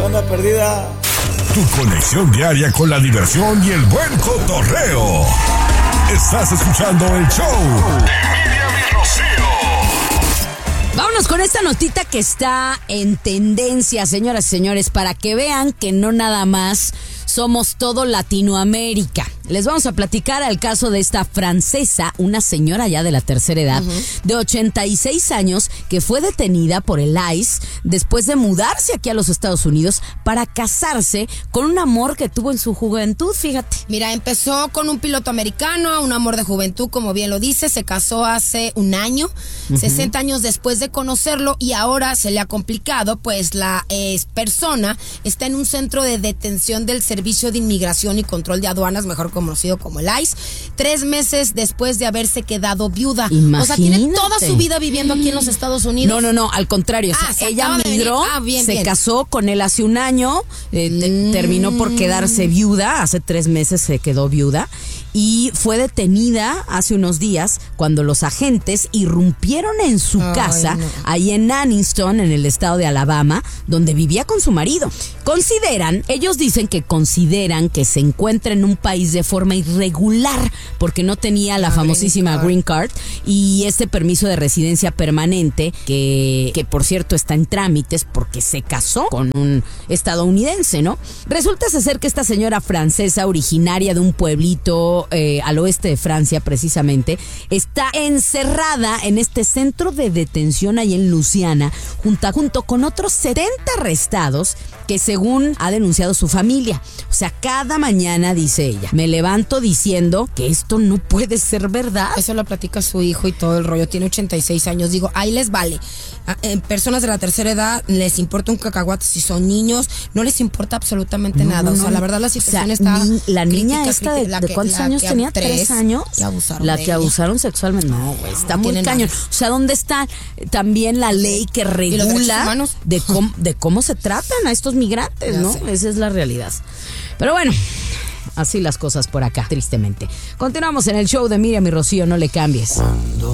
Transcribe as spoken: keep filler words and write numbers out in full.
onda perdida. Tu conexión diaria con la diversión y el buen cotorreo. Estás escuchando el show de Miriam y Rocío. Vámonos con esta notita que está en tendencia, señoras y señores, para que vean que no nada más somos todo Latinoamérica. Les vamos a platicar al caso de esta francesa, una señora ya de la tercera edad, uh-huh. de ochenta y seis años, que fue detenida por el I C E después de mudarse aquí a los Estados Unidos para casarse con un amor que tuvo en su juventud, fíjate. Mira, empezó con un piloto americano, un amor de juventud, como bien lo dice, se casó hace un año, uh-huh. sesenta años después de conocerlo, y ahora se le ha complicado, pues la eh, persona está en un centro de detención del Servicio de Inmigración y Control de Aduanas, mejor conocido como el I C E, tres meses después de haberse quedado viuda. Imagínate. O sea, tiene toda su vida viviendo aquí en los Estados Unidos. No, no, no, al contrario. Ah, o sea, ella de migró, ah, bien, se bien. casó con él hace un año, eh, mm. te, terminó por quedarse viuda, hace tres meses se quedó viuda, y fue detenida hace unos días cuando los agentes irrumpieron en su Ay, casa, no. ahí en Anniston, en el estado de Alabama, donde vivía con su marido. Consideran, ellos dicen que consideran que se encuentra en un país de forma irregular porque no tenía la, la famosísima green card. green card y este permiso de residencia permanente que, que por cierto está en trámites porque se casó con un estadounidense, ¿no? Resulta ser que esta señora francesa, originaria de un pueblito eh, al oeste de Francia precisamente, está encerrada en este centro de detención ahí en Luisiana junto, junto con otros setenta arrestados que según ha denunciado su familia. O sea, cada mañana, dice ella, me levanto diciendo que esto no puede ser verdad. Eso lo platica su hijo y todo el rollo. Tiene ochenta y seis años. Digo, ahí les vale. A eh, personas de la tercera edad les importa un cacahuate. Si son niños, no les importa absolutamente no, nada. O sea, no, la verdad la situación o sea, está ni, La niña crítica, esta crítica, de, de cuántos años tenía, tres, tres años. Que abusaron la de que ella. abusaron sexualmente. No, güey, está no muy cañón. nada. O sea, ¿dónde está también la ley que regula de cómo, de cómo se tratan a estos migrantes, ya ¿no? Sé. Esa es la realidad. Pero bueno, así las cosas por acá, tristemente. Continuamos en el show de Miriam y Rocío, no le cambies. Cuando